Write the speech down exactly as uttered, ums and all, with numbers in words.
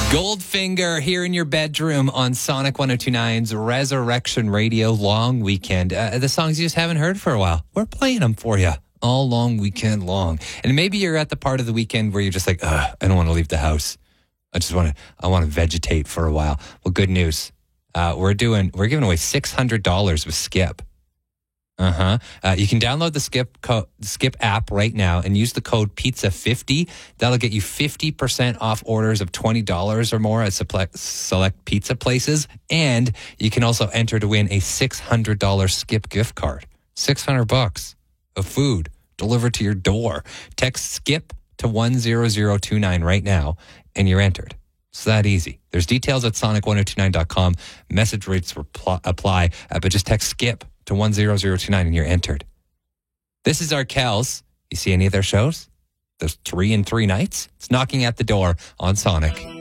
Goldfinger here in your bedroom on Sonic one oh two point nine's Resurrection Radio Long Weekend. Uh, the songs you just haven't heard for a while. We're playing them for you all long weekend long. And maybe you're at the part of the weekend where you're just like, Ugh, I don't want to leave the house. I just want to, I want to vegetate for a while. Well, good news. Uh, we're doing, we're giving away six hundred dollars with Skip. Uh-huh. Uh, you can download the Skip co- Skip app right now and use the code pizza fifty. That'll get you fifty percent off orders of twenty dollars or more at select, select pizza places. And you can also enter to win a six hundred dollars Skip gift card. six hundred bucks of food delivered to your door. Text Skip to one zero zero two nine right now and you're entered. It's that easy. There's details at sonic one oh two nine dot com. Message rates repl- apply, uh, but just text Skip to one zero zero two nine and you're entered. This is our Kels. You see any of their shows? Those three and three nights? It's knocking at the door on Sonic.